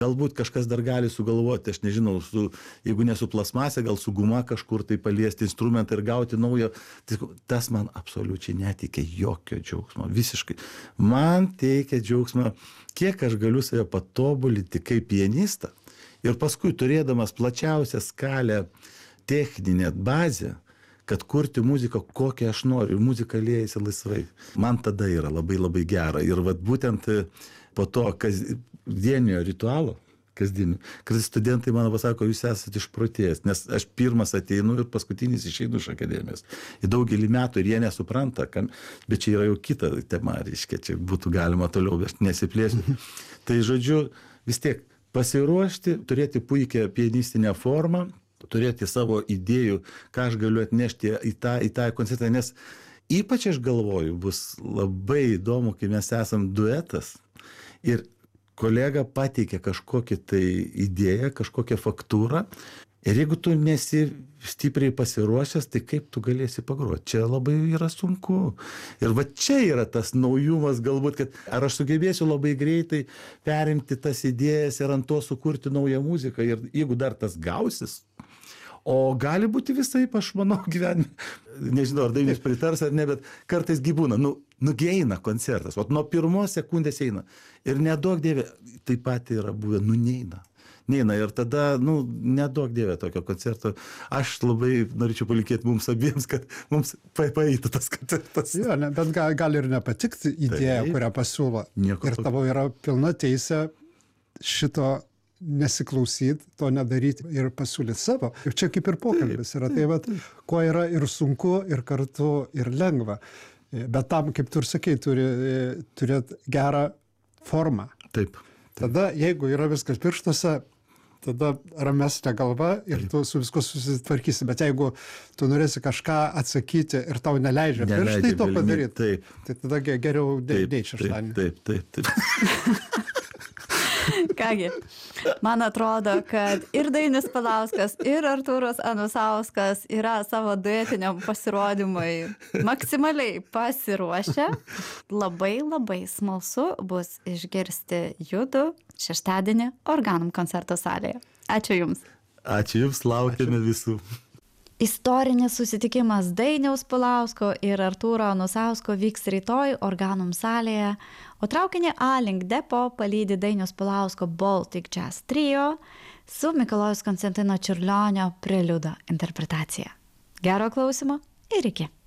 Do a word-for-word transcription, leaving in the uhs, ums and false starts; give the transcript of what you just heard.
Galbūt kažkas dar gali sugalvoti, aš nežinau, su, jeigu ne su plasmasė, gal su guma kažkur tai paliesti instrumentą ir gauti naują. Tas man absoliučiai neteikia jokio džiaugsmo, visiškai. Man teikia džiaugsmą, kiek aš galiu save patobulinti kaip pianistą ir paskui turėdamas plačiausią skalę techninę bazę, kad kurti muziką, kokią aš noriu, ir muzika liejasi laisvai. Man tada yra labai labai gera. Ir vat būtent po to kasdienio ritualo, kasdienio, kad studentai mano pasako, jūs esate išprotėjęs, nes aš pirmas ateinu ir paskutinis išeinu iš akademijos. Į daugelį metų ir jie nesupranta, kam, bet čia yra jau kita tema, reiškia, čia būtų galima toliau, aš nesiplėsiu. Tai žodžiu, vis tiek pasiruošti, turėti puikią pianistinę formą, turėti savo idėjų, ką aš galiu atnešti į tą, į tą koncertą, nes ypač aš galvoju, bus labai įdomu, kai mes esam duetas ir kolega pateikia kažkokią tai idėją, kažkokią faktūrą ir jeigu tu nesi stipriai pasiruošęs, tai kaip tu galėsi pagroti? Čia labai yra sunku. Ir va čia yra tas naujumas galbūt, kad ar aš sugebėsiu labai greitai perimti tas idėjas ir ant to sukurti naują muziką ir jeigu dar tas gausis. O gali būti visaip, aš manau, gyvenime, nežinau, ar Dainius pritars ar ne, bet kartais gi būna, nu, nugi eina koncertas, o nuo pirmos sekundės eina. Ir nedaug dievė, taip pat yra buvę, nu neina. Neina ir tada, nu, nedaug dievė tokio koncerto. Aš labai norėčiau palinkėti mums abiems, kad mums paeitų tas koncertas. Jo, ne, bet gal, gal ir nepatikti idėją, Taip. kurią pasiūlo. Nieko ir tokio. tavo yra pilna teisė šito nesiklausyti, to nedaryti ir pasiūlyti savo. Ir čia kaip ir pokalbis yra. Tai vat, kuo yra ir sunku, ir kartu ir lengva. Bet tam, kaip tu ir sakei, turi turėti gerą formą. Taip. Tada, jeigu yra viskas pirštuose, tada ramesnė galva ir tu su visku susitvarkysi. Bet jeigu tu norėsi kažką atsakyti ir tau neleidžia, Neleidžia pirštai to galimybė, padaryti, taip. tai tada ge- geriau Taip, dėti šeštadienį. taip, taip, taip, taip. Kągi, man atrodo, kad ir Dainius Palauskas, ir Artūras Anusauskas yra savo duetiniam pasirodymui maksimaliai pasiruošę. Labai labai smalsu bus išgirsti judu šeštadienį Organum koncerto salėje. Ačiū Jums. Ačiū Jums, laukiame visų. Istorinis susitikimas Dainiaus Pulausko ir Artūro Anusausko vyks rytoj Organum salėje, o traukinį A link depo palydi Dainiaus Pulausko Baltic Jazz Trio su Mikalojaus Konstantino Čiurlionio Preliudo interpretacija. Gero klausimo ir iki.